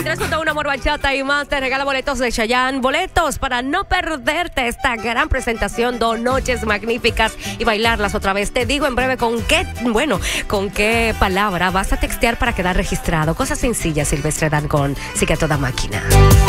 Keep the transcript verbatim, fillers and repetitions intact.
tres punto uno Amor, Bachata y más te regala boletos de Chayanne. Boletos para no perderte esta gran presentación, dos noches magníficas y bailarlas otra vez. Te digo en breve con qué, bueno, con qué palabra vas a textear para quedar registrado. Cosas sencillas, Silvestre Dangond. Sigue a toda máquina.